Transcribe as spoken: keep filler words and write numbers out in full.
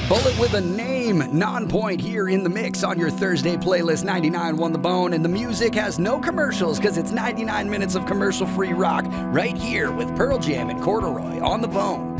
Bullet with a Name, Nonpoint here in the mix on your Thursday playlist. ninety-nine won the bone, and the music has no commercials because it's ninety-nine minutes of commercial-free rock right here with Pearl Jam and Corduroy on the Bone.